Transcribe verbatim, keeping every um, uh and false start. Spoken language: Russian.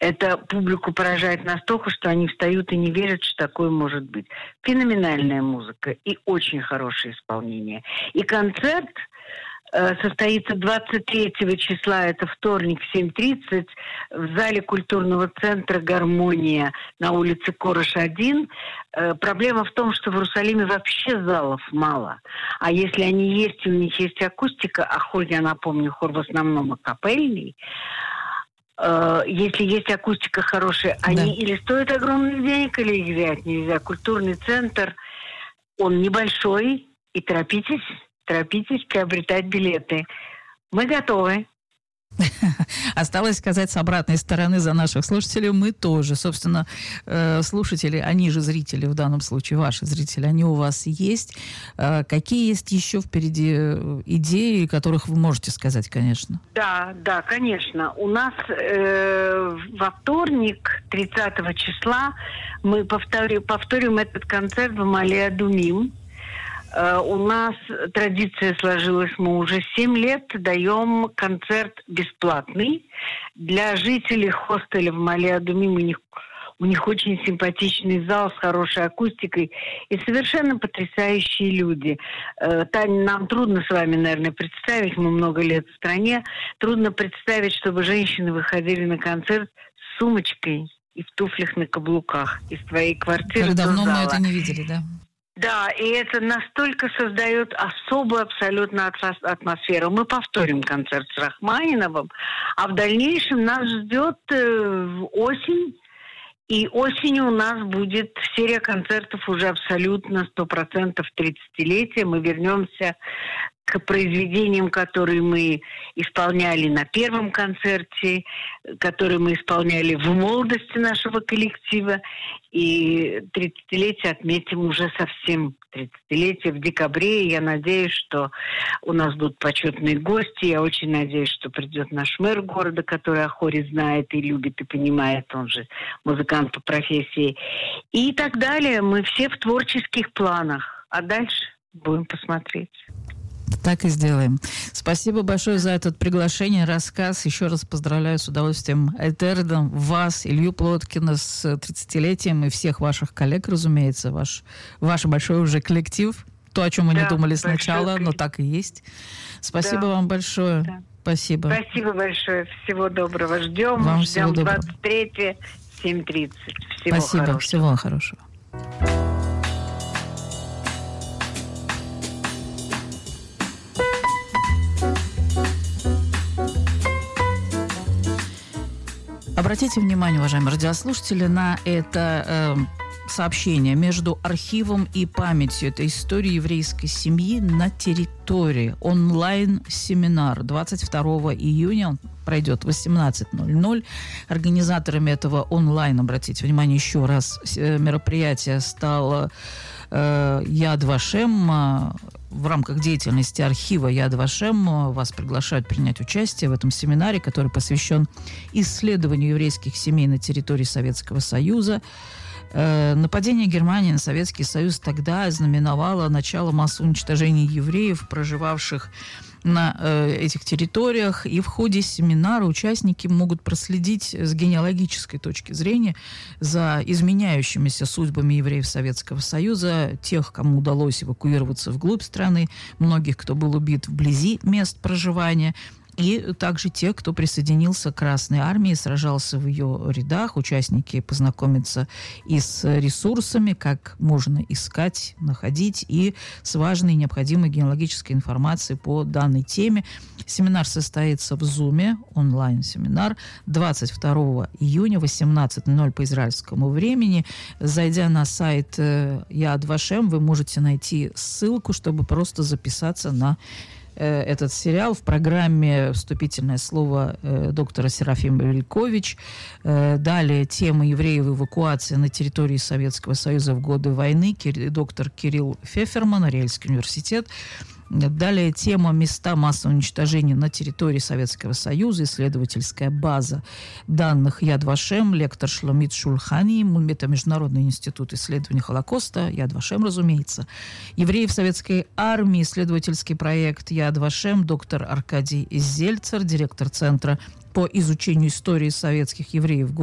Это публику поражает настолько, что они встают и не верят, что такое может быть. Феноменальная музыка и очень хорошее исполнение. И концерт э, состоится двадцать третьего числа, это вторник, в семь тридцать, в зале культурного центра «Гармония» на улице Корыш один. Э, проблема в том, что в Иерусалиме вообще залов мало. А если они есть, и у них есть акустика, а хор, я напомню, хор в основном акапельный, если есть акустика хорошая, они да. или стоят огромных денег, или их взять нельзя. Культурный центр, он небольшой, и торопитесь, торопитесь приобретать билеты. Мы готовы. Осталось сказать с обратной стороны за наших слушателей, мы тоже. Собственно, слушатели, они же зрители в данном случае, ваши зрители, они у вас есть. Какие есть еще впереди идеи, которых вы можете сказать, конечно? Да, да, конечно. У нас э, во вторник, тридцатого числа, мы повторим, повторим этот концерт в Маале Адумим. Uh, у нас традиция сложилась, мы уже семь лет даем концерт бесплатный для жителей хостеля в Маале Адумим. У них, у них очень симпатичный зал с хорошей акустикой и совершенно потрясающие люди. Uh, Таня, нам трудно с вами, наверное, представить, мы много лет в стране, трудно представить, чтобы женщины выходили на концерт с сумочкой и в туфлях на каблуках из своей квартиры как до давно зала. Мы это не видели, да? Да, и это настолько создает особую абсолютно атмосферу. Мы повторим концерт с Рахманиновым, а в дальнейшем нас ждет э, осень. И осенью у нас будет серия концертов уже абсолютно сто процентов тридцатилетия. Мы вернемся к произведениям, которые мы исполняли на первом концерте, которые мы исполняли в молодости нашего коллектива. И тридцатилетие отметим уже совсем тридцатилетие в декабре. И я надеюсь, что у нас будут почетные гости. Я очень надеюсь, что придет наш мэр города, который о хоре знает и любит, и понимает. Он же музыкант по профессии. И так далее. Мы все в творческих планах. А дальше будем посмотреть. Так и сделаем. Спасибо большое за это приглашение, рассказ. Еще раз поздравляю с удовольствием Этердом вас, Илью Плоткина, с тридцатилетием и всех ваших коллег, разумеется. Ваш, ваш большой уже коллектив. То, о чем мы да, не думали сначала, но так и есть. Спасибо да. вам большое. Да. Спасибо. Спасибо большое. Всего доброго. Ждем. Вам Ждем всего двадцать третьего, семь тридцать. Всего Спасибо. хорошего. Всего хорошего. Обратите внимание, уважаемые радиослушатели, на это э, сообщение между архивом и памятью. Это история еврейской семьи на территории. Онлайн-семинар двадцать второго июня. Он пройдет в восемнадцать ноль ноль. Организаторами этого онлайн, обратите внимание еще раз, мероприятия стало э, Яд Вашем. В рамках деятельности архива Яд Вашем вас приглашают принять участие в этом семинаре, который посвящен исследованию еврейских семей на территории Советского Союза. Э, нападение Германии на Советский Союз тогда знаменовало начало массового уничтожения евреев, проживавших на э, этих территориях, и в ходе семинара участники могут проследить с генеалогической точки зрения за изменяющимися судьбами евреев Советского Союза, тех, кому удалось эвакуироваться вглубь страны, многих, кто был убит вблизи мест проживания, и также те, кто присоединился к Красной Армии, сражался в ее рядах. Участники познакомятся и с ресурсами, как можно искать, находить, и с важной необходимой генеалогической информацией по данной теме. Семинар состоится в Зуме, онлайн-семинар, двадцать второго июня, восемнадцать ноль ноль по израильскому времени. Зайдя на сайт Яд Вашем, вы можете найти ссылку, чтобы просто записаться на этот сериал. В программе вступительное слово э, доктора Серафима Велькович. Э, далее тема евреев и эвакуации на территории Советского Союза в годы войны. Кир... Доктор Кирилл Феферман, Ариэльский университет. Далее тема «Места массового уничтожения на территории Советского Союза», исследовательская база данных Яд Вашем, лектор Шломит Шульхани, это Международный институт исследований Холокоста, Яд Вашем, разумеется. Евреи в Советской армии, исследовательский проект Яд Вашем, доктор Аркадий Зельцер, директор Центра по изучению истории советских евреев